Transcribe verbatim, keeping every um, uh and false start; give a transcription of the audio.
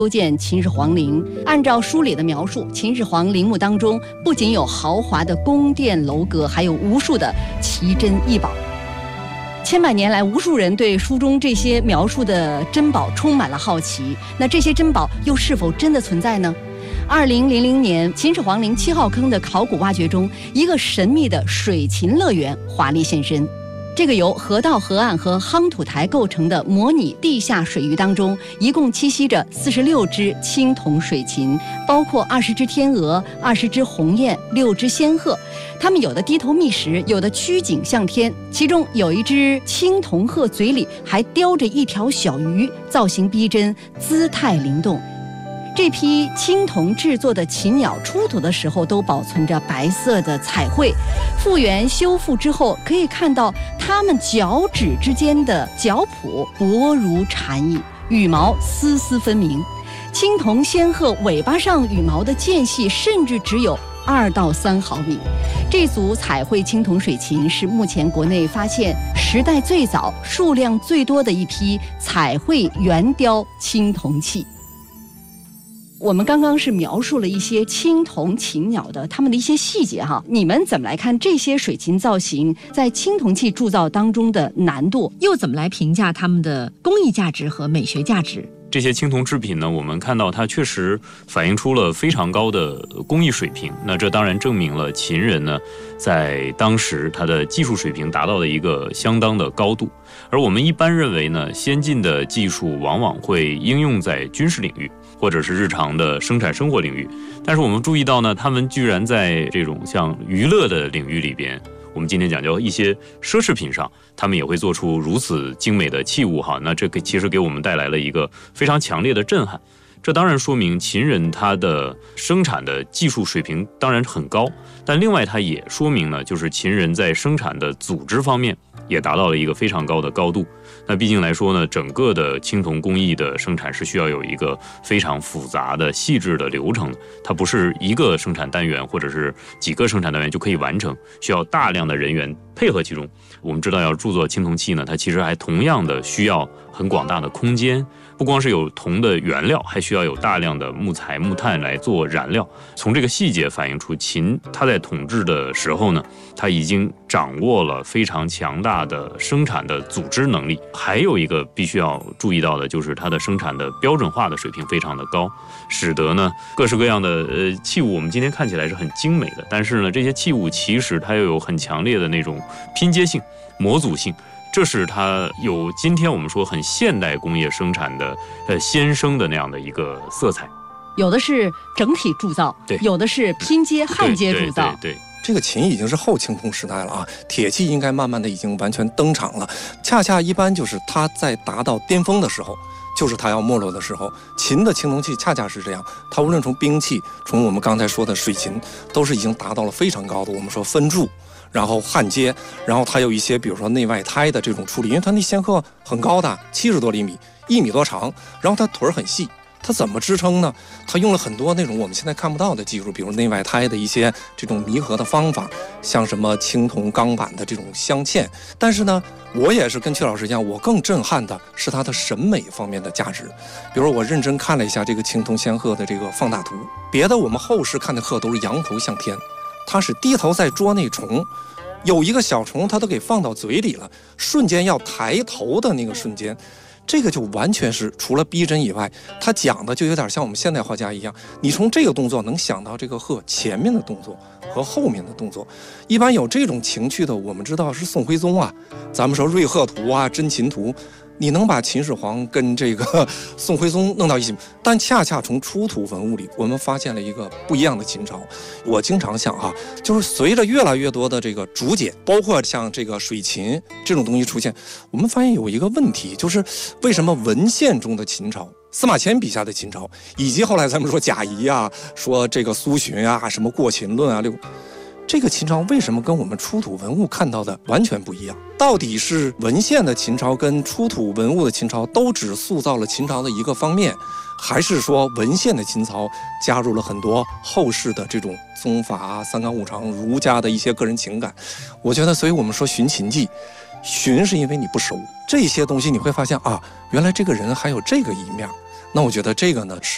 修建秦始皇陵。按照书里的描述，秦始皇陵墓当中不仅有豪华的宫殿楼阁，还有无数的奇珍异宝。千百年来，无数人对书中这些描述的珍宝充满了好奇。那这些珍宝又是否真的存在呢？二零零零年，秦始皇陵七号坑的考古挖掘中，一个神秘的水禽乐园华丽现身。这个由河道河岸和夯土台构成的模拟地下水域当中，一共栖息着四十六只青铜水禽，包括二十只天鹅、二十只鸿雁、六只仙鹤。它们有的低头觅食，有的曲颈向天。其中有一只青铜鹤嘴里还叼着一条小鱼，造型逼真，姿态灵动。这批青铜制作的禽鸟出土的时候都保存着白色的彩绘，复原修复之后可以看到它们脚趾之间的脚蹼薄如蝉翼，羽毛丝丝分明。青铜仙鹤尾巴上羽毛的间隙甚至只有二到三毫米。这组彩绘青铜水禽是目前国内发现时代最早、数量最多的一批彩绘圆雕青铜器。我们刚刚是描述了一些青铜禽鸟的它们的一些细节哈，你们怎么来看这些水禽造型在青铜器铸造当中的难度， 又怎么来评价它们的工艺价值和美学价值？ 这些青铜制品呢，我们看到它确实反映出了非常高的工艺水平。那这当然证明了秦人呢，在当时他的技术水平达到了一个相当的高度。而我们一般认为呢，先进的技术往往会应用在军事领域，或者是日常的生产生活领域。但是我们注意到呢，他们居然在这种像娱乐的领域里边，我们今天讲究一些奢侈品上，他们也会做出如此精美的器物哈。那这个其实给我们带来了一个非常强烈的震撼。这当然说明秦人他的生产的技术水平当然很高，但另外它也说明呢，就是秦人在生产的组织方面也达到了一个非常高的高度。那毕竟来说呢，整个的青铜工艺的生产是需要有一个非常复杂的细致的流程的，它不是一个生产单元或者是几个生产单元就可以完成，需要大量的人员配合其中。我们知道要铸作青铜器呢，它其实还同样的需要很广大的空间，不光是有铜的原料，还需要有大量的木材木炭来做燃料。从这个细节反映出秦他在统治的时候呢，他已经掌握了非常强大的生产的组织能力。还有一个必须要注意到的就是它的生产的标准化的水平非常的高，使得呢各式各样的呃器物我们今天看起来是很精美的，但是呢这些器物其实它又有很强烈的那种拼接性、模组性，这是它有今天我们说很现代工业生产的呃先声的那样的一个色彩。 有的是整体铸造， 对， 有的是拼接焊接铸造， 对对对对。 这个秦已经是后青铜时代了啊，铁器应该慢慢的已经完全登场了。恰恰一般就是它在达到巅峰的时候，就是它要没落的时候。秦的青铜器恰恰是这样，它无论从兵器，从我们刚才说的水禽，都是已经达到了非常高的，我们说分铸，然后焊接，然后它有一些比如说内外胎的这种处理，因为它那仙鹤很高的，七十多厘米，一米多长，然后它腿很细。它怎么支撑呢？它用了很多那种我们现在看不到的技术，比如内外胎的一些这种弥合的方法，像什么青铜钢板的这种镶嵌。但是呢，我也是跟曲老师一样，我更震撼的是它的审美方面的价值。比如我认真看了一下这个青铜仙鹤的这个放大图，别的我们后世看的鹤都是仰头向天，它是低头在捉那虫。有一个小虫，它都给放到嘴里了，瞬间要抬头的那个瞬间。这个就完全是除了逼真以外，他讲的就有点像我们现代画家一样，你从这个动作能想到这个鹤前面的动作和后面的动作。一般有这种情趣的，我们知道是宋徽宗啊，咱们说瑞鹤图啊、真禽图，你能把秦始皇跟这个宋徽宗弄到一起，但恰恰从出土文物里，我们发现了一个不一样的秦朝。我经常想啊，就是随着越来越多的这个竹简，包括像这个水禽这种东西出现，我们发现有一个问题，就是为什么文献中的秦朝，司马迁笔下的秦朝，以及后来咱们说贾谊啊，说这个苏洵啊，什么过秦论啊，六。这个秦朝为什么跟我们出土文物看到的完全不一样？到底是文献的秦朝跟出土文物的秦朝都只塑造了秦朝的一个方面，还是说文献的秦朝加入了很多后世的这种宗法啊、三纲五常、儒家的一些个人情感？我觉得，所以我们说寻秦记，寻是因为你不熟这些东西，你会发现啊，原来这个人还有这个一面。那我觉得这个呢是。